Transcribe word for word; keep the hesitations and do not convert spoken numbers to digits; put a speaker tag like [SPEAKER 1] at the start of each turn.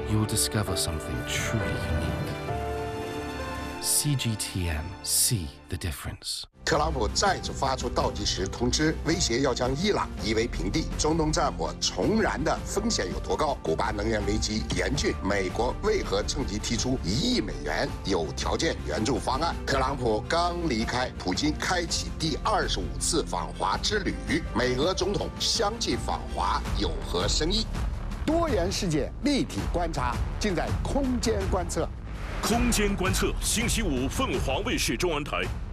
[SPEAKER 1] you will discover something truly unique. C G T M, see the difference.
[SPEAKER 2] 特朗普再次发出倒计时通知，威胁要将伊朗夷为平地。中东战火重燃的风险有多高？古巴能源危机严峻，美国为何趁机提出一亿美元有条件援助方案？特朗普刚离开，普京开启第二十五次访华之旅，美俄总统相继访华有何深意？多元世界立体观察，尽在空间观测。
[SPEAKER 3] 空间观测，星期五凤凰卫视中文台。